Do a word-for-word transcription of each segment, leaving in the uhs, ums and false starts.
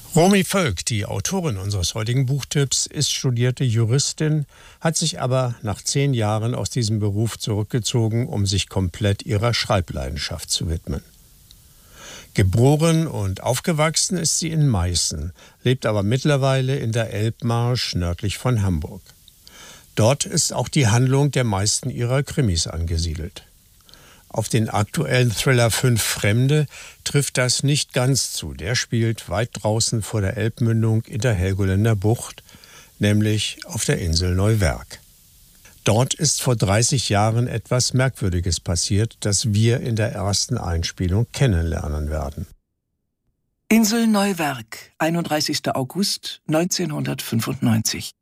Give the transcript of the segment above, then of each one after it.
Romy Völk, die Autorin unseres heutigen Buchtipps, ist studierte Juristin, hat sich aber nach zehn Jahren aus diesem Beruf zurückgezogen, um sich komplett ihrer Schreibleidenschaft zu widmen. Geboren und aufgewachsen ist sie in Meißen, lebt aber mittlerweile in der Elbmarsch nördlich von Hamburg. Dort ist auch die Handlung der meisten ihrer Krimis angesiedelt. Auf den aktuellen Thriller Fünf Fremde trifft das nicht ganz zu. Der spielt weit draußen vor der Elbmündung in der Helgoländer Bucht, nämlich auf der Insel Neuwerk. Dort ist vor dreißig Jahren etwas Merkwürdiges passiert, das wir in der ersten Einspielung kennenlernen werden. Insel Neuwerk, einunddreißigster August neunzehnhundertfünfundneunzig.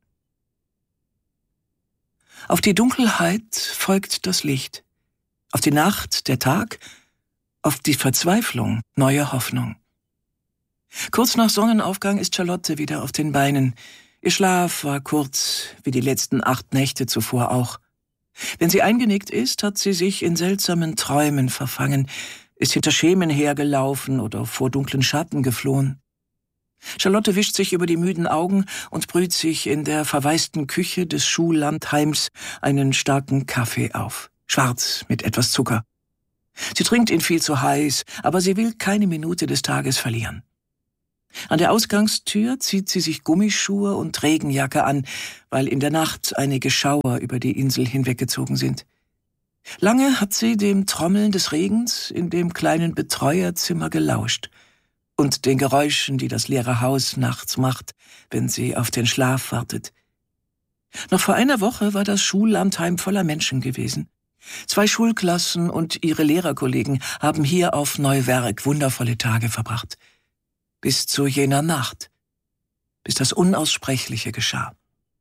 Auf die Dunkelheit folgt das Licht. Auf die Nacht der Tag, auf die Verzweiflung neue Hoffnung. Kurz nach Sonnenaufgang ist Charlotte wieder auf den Beinen. Ihr Schlaf war kurz, wie die letzten acht Nächte zuvor auch. Wenn sie eingenickt ist, hat sie sich in seltsamen Träumen verfangen, ist hinter Schemen hergelaufen oder vor dunklen Schatten geflohen. Charlotte wischt sich über die müden Augen und brüht sich in der verwaisten Küche des Schullandheims einen starken Kaffee auf. Schwarz mit etwas Zucker. Sie trinkt ihn viel zu heiß, aber sie will keine Minute des Tages verlieren. An der Ausgangstür zieht sie sich Gummischuhe und Regenjacke an, weil in der Nacht einige Schauer über die Insel hinweggezogen sind. Lange hat sie dem Trommeln des Regens in dem kleinen Betreuerzimmer gelauscht und den Geräuschen, die das leere Haus nachts macht, wenn sie auf den Schlaf wartet. Noch vor einer Woche war das Schullandheim voller Menschen gewesen. Zwei Schulklassen und ihre Lehrerkollegen haben hier auf Neuwerk wundervolle Tage verbracht. Bis zu jener Nacht, bis das Unaussprechliche geschah.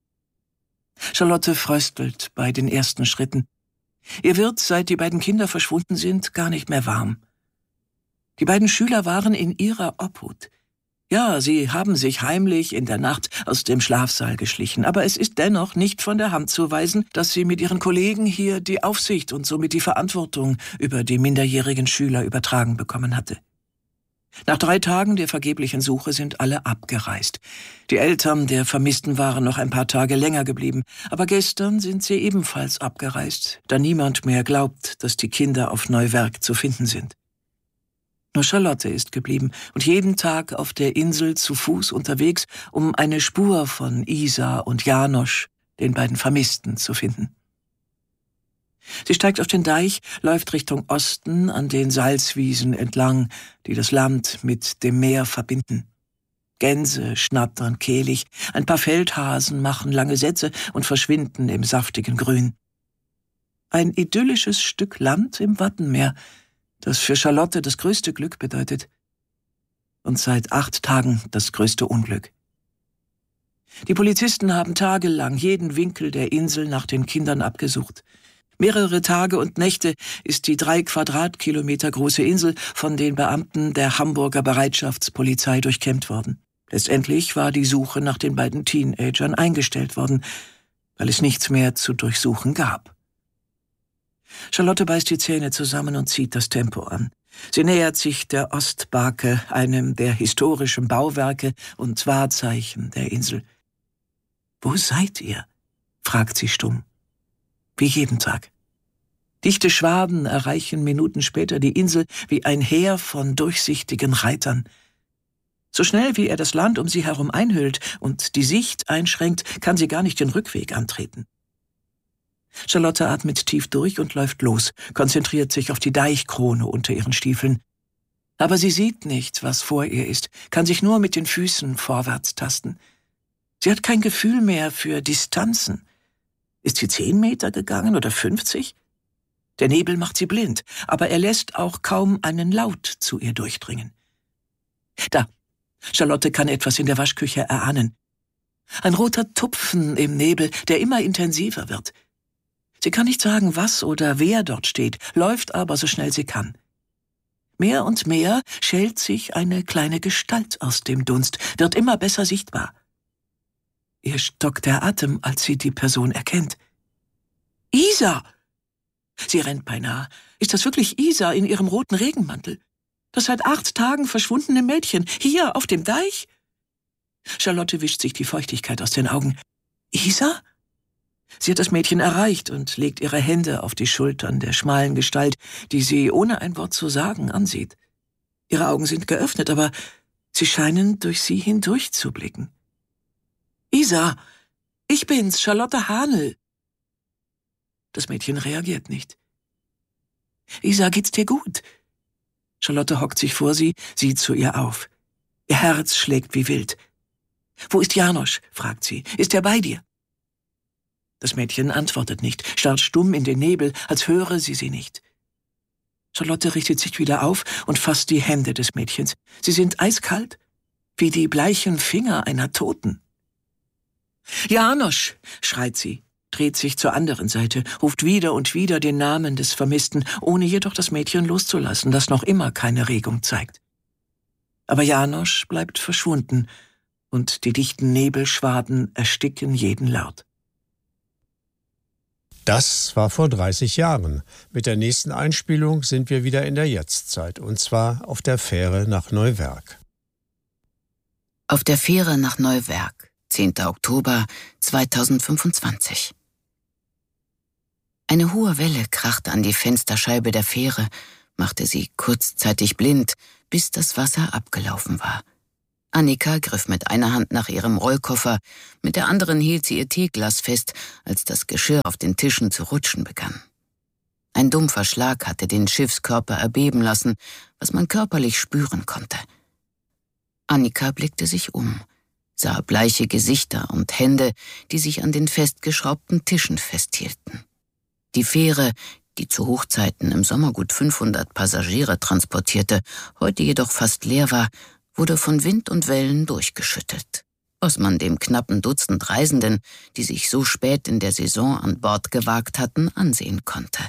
Charlotte fröstelt bei den ersten Schritten. Ihr wird, seit die beiden Kinder verschwunden sind, gar nicht mehr warm. Die beiden Schüler waren in ihrer Obhut. Ja, sie haben sich heimlich in der Nacht aus dem Schlafsaal geschlichen, aber es ist dennoch nicht von der Hand zu weisen, dass sie mit ihren Kollegen hier die Aufsicht und somit die Verantwortung über die minderjährigen Schüler übertragen bekommen hatte. Nach drei Tagen der vergeblichen Suche sind alle abgereist. Die Eltern der Vermissten waren noch ein paar Tage länger geblieben, aber gestern sind sie ebenfalls abgereist, da niemand mehr glaubt, dass die Kinder auf Neuwerk zu finden sind. Nur Charlotte ist geblieben und jeden Tag auf der Insel zu Fuß unterwegs, um eine Spur von Isa und Janosch, den beiden Vermissten, zu finden. Sie steigt auf den Deich, läuft Richtung Osten an den Salzwiesen entlang, die das Land mit dem Meer verbinden. Gänse schnattern kehlig, ein paar Feldhasen machen lange Sätze und verschwinden im saftigen Grün. Ein idyllisches Stück Land im Wattenmeer, das für Charlotte das größte Glück bedeutet und seit acht Tagen das größte Unglück. Die Polizisten haben tagelang jeden Winkel der Insel nach den Kindern abgesucht. Mehrere Tage und Nächte ist die drei Quadratkilometer große Insel von den Beamten der Hamburger Bereitschaftspolizei durchkämmt worden. Letztendlich war die Suche nach den beiden Teenagern eingestellt worden, weil es nichts mehr zu durchsuchen gab. Charlotte beißt die Zähne zusammen und zieht das Tempo an. Sie nähert sich der Ostbake, einem der historischen Bauwerke und Wahrzeichen der Insel. »Wo seid ihr?« fragt sie stumm. Wie jeden Tag. Dichte Schwaden erreichen Minuten später die Insel wie ein Heer von durchsichtigen Reitern. So schnell wie er das Land um sie herum einhüllt und die Sicht einschränkt, kann sie gar nicht den Rückweg antreten. Charlotte atmet tief durch und läuft los, konzentriert sich auf die Deichkrone unter ihren Stiefeln. Aber sie sieht nicht, was vor ihr ist, kann sich nur mit den Füßen vorwärts tasten. Sie hat kein Gefühl mehr für Distanzen. Ist sie zehn Meter gegangen oder fünfzig? Der Nebel macht sie blind, aber er lässt auch kaum einen Laut zu ihr durchdringen. Da, Charlotte kann etwas in der Waschküche erahnen. Ein roter Tupfen im Nebel, der immer intensiver wird. Sie kann nicht sagen, was oder wer dort steht, läuft aber so schnell sie kann. Mehr und mehr schält sich eine kleine Gestalt aus dem Dunst, wird immer besser sichtbar. Ihr stockt der Atem, als sie die Person erkennt. »Isa!« Sie rennt beinahe. Ist das wirklich Isa in ihrem roten Regenmantel? Das seit acht Tagen verschwundene Mädchen, hier auf dem Deich? Charlotte wischt sich die Feuchtigkeit aus den Augen. »Isa?« Sie hat das Mädchen erreicht und legt ihre Hände auf die Schultern der schmalen Gestalt, die sie ohne ein Wort zu sagen ansieht. Ihre Augen sind geöffnet, aber sie scheinen durch sie hindurch zu blicken. »Isa, ich bin's, Charlotte Hahnel.« Das Mädchen reagiert nicht. »Isa, geht's dir gut?« Charlotte hockt sich vor sie, sieht zu ihr auf. Ihr Herz schlägt wie wild. »Wo ist Janosch?« fragt sie. »Ist er bei dir?« Das Mädchen antwortet nicht, starrt stumm in den Nebel, als höre sie sie nicht. Charlotte richtet sich wieder auf und fasst die Hände des Mädchens. Sie sind eiskalt, wie die bleichen Finger einer Toten. »Janosch«, schreit sie, dreht sich zur anderen Seite, ruft wieder und wieder den Namen des Vermissten, ohne jedoch das Mädchen loszulassen, das noch immer keine Regung zeigt. Aber Janosch bleibt verschwunden, und die dichten Nebelschwaden ersticken jeden Laut. Das war vor dreißig Jahren. Mit der nächsten Einspielung sind wir wieder in der Jetztzeit, und zwar auf der Fähre nach Neuwerk. Auf der Fähre nach Neuwerk, zehnter Oktober zweitausendfünfundzwanzig. Eine hohe Welle krachte an die Fensterscheibe der Fähre, machte sie kurzzeitig blind, bis das Wasser abgelaufen war. Annika griff mit einer Hand nach ihrem Rollkoffer, mit der anderen hielt sie ihr Teeglas fest, als das Geschirr auf den Tischen zu rutschen begann. Ein dumpfer Schlag hatte den Schiffskörper erbeben lassen, was man körperlich spüren konnte. Annika blickte sich um, sah bleiche Gesichter und Hände, die sich an den festgeschraubten Tischen festhielten. Die Fähre, die zu Hochzeiten im Sommer gut fünfhundert Passagiere transportierte, heute jedoch fast leer war, wurde von Wind und Wellen durchgeschüttelt, was man dem knappen Dutzend Reisenden, die sich so spät in der Saison an Bord gewagt hatten, ansehen konnte.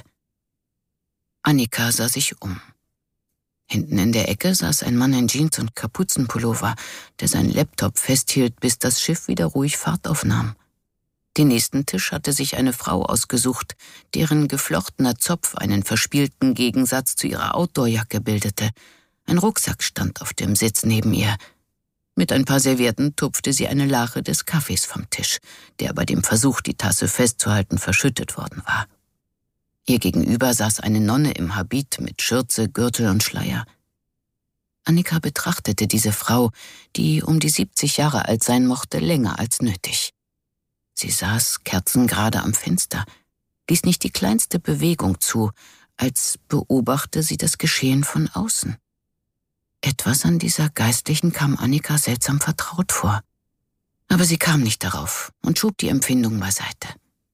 Annika sah sich um. Hinten in der Ecke saß ein Mann in Jeans und Kapuzenpullover, der seinen Laptop festhielt, bis das Schiff wieder ruhig Fahrt aufnahm. Den nächsten Tisch hatte sich eine Frau ausgesucht, deren geflochtener Zopf einen verspielten Gegensatz zu ihrer Outdoorjacke bildete. Ein Rucksack stand auf dem Sitz neben ihr. Mit ein paar Servietten tupfte sie eine Lache des Kaffees vom Tisch, der bei dem Versuch, die Tasse festzuhalten, verschüttet worden war. Ihr gegenüber saß eine Nonne im Habit mit Schürze, Gürtel und Schleier. Annika betrachtete diese Frau, die um die siebzig Jahre alt sein mochte, länger als nötig. Sie saß kerzengerade am Fenster, ließ nicht die kleinste Bewegung zu, als beobachte sie das Geschehen von außen. Etwas an dieser Geistlichen kam Annika seltsam vertraut vor. Aber sie kam nicht darauf und schob die Empfindung beiseite.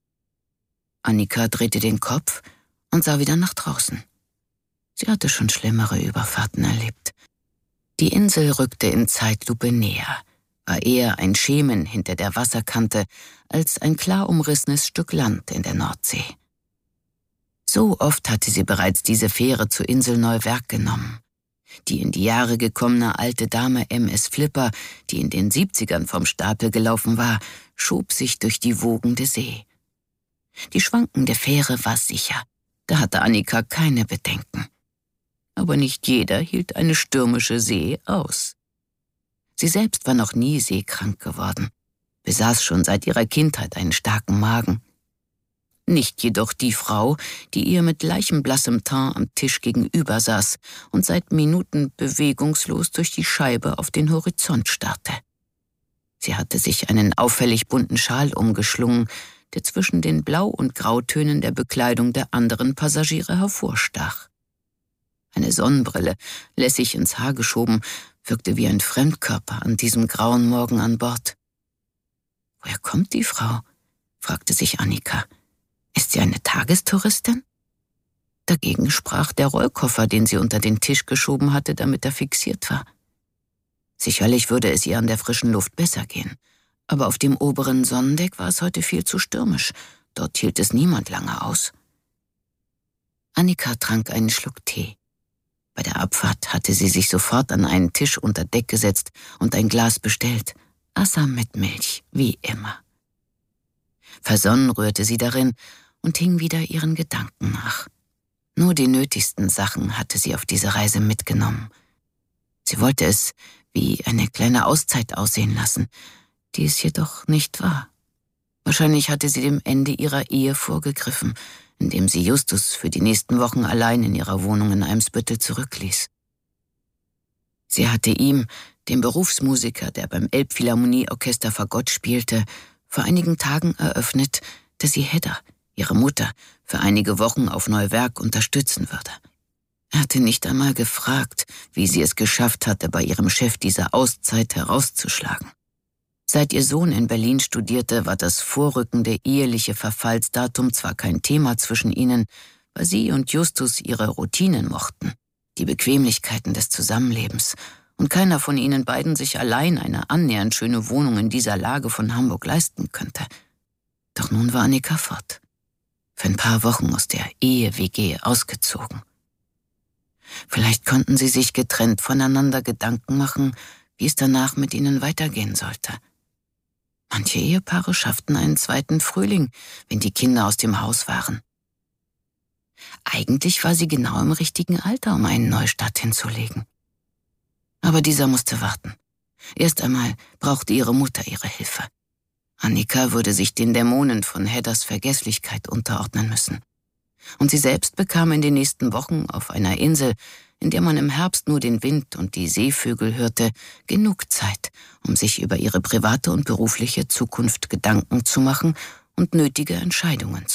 Annika drehte den Kopf und sah wieder nach draußen. Sie hatte schon schlimmere Überfahrten erlebt. Die Insel rückte in Zeitlupe näher, war eher ein Schemen hinter der Wasserkante als ein klar umrissenes Stück Land in der Nordsee. So oft hatte sie bereits diese Fähre zur Insel Neuwerk genommen. Die in die Jahre gekommene alte Dame M S Flipper, die in den siebzigern vom Stapel gelaufen war, schob sich durch die wogende See. Die Schwanken der Fähre war sicher, da hatte Annika keine Bedenken. Aber nicht jeder hielt eine stürmische See aus. Sie selbst war noch nie seekrank geworden, besaß schon seit ihrer Kindheit einen starken Magen. Nicht jedoch die Frau, die ihr mit leichenblassem Teint am Tisch gegenüber saß und seit Minuten bewegungslos durch die Scheibe auf den Horizont starrte. Sie hatte sich einen auffällig bunten Schal umgeschlungen, der zwischen den Blau- und Grautönen der Bekleidung der anderen Passagiere hervorstach. Eine Sonnenbrille, lässig ins Haar geschoben, wirkte wie ein Fremdkörper an diesem grauen Morgen an Bord. »Woher kommt die Frau?« fragte sich Annika. »Ist sie eine Tagestouristin?« Dagegen sprach der Rollkoffer, den sie unter den Tisch geschoben hatte, damit er fixiert war. Sicherlich würde es ihr an der frischen Luft besser gehen, aber auf dem oberen Sonnendeck war es heute viel zu stürmisch. Dort hielt es niemand lange aus. Annika trank einen Schluck Tee. Bei der Abfahrt hatte sie sich sofort an einen Tisch unter Deck gesetzt und ein Glas bestellt. Assam mit Milch, wie immer. Versonnen rührte sie darin und hing wieder ihren Gedanken nach. Nur die nötigsten Sachen hatte sie auf diese Reise mitgenommen. Sie wollte es wie eine kleine Auszeit aussehen lassen, die es jedoch nicht war. Wahrscheinlich hatte sie dem Ende ihrer Ehe vorgegriffen, indem sie Justus für die nächsten Wochen allein in ihrer Wohnung in Eimsbüttel zurückließ. Sie hatte ihm, dem Berufsmusiker, der beim Elbphilharmonieorchester Fagott spielte, vor einigen Tagen eröffnet, dass sie Hedda, ihre Mutter, für einige Wochen auf Neuwerk unterstützen würde. Er hatte nicht einmal gefragt, wie sie es geschafft hatte, bei ihrem Chef diese Auszeit herauszuschlagen. Seit ihr Sohn in Berlin studierte, war das vorrückende eheliche Verfallsdatum zwar kein Thema zwischen ihnen, weil sie und Justus ihre Routinen mochten, die Bequemlichkeiten des Zusammenlebens, und keiner von ihnen beiden sich allein eine annähernd schöne Wohnung in dieser Lage von Hamburg leisten könnte. Doch nun war Annika fort, für ein paar Wochen aus der Ehe-W G ausgezogen. Vielleicht konnten sie sich getrennt voneinander Gedanken machen, wie es danach mit ihnen weitergehen sollte. Manche Ehepaare schafften einen zweiten Frühling, wenn die Kinder aus dem Haus waren. Eigentlich war sie genau im richtigen Alter, um einen Neustart hinzulegen. Aber dieser musste warten. Erst einmal brauchte ihre Mutter ihre Hilfe. Annika würde sich den Dämonen von Heddas Vergesslichkeit unterordnen müssen. Und sie selbst bekam in den nächsten Wochen auf einer Insel, in der man im Herbst nur den Wind und die Seevögel hörte, genug Zeit, um sich über ihre private und berufliche Zukunft Gedanken zu machen und nötige Entscheidungen zu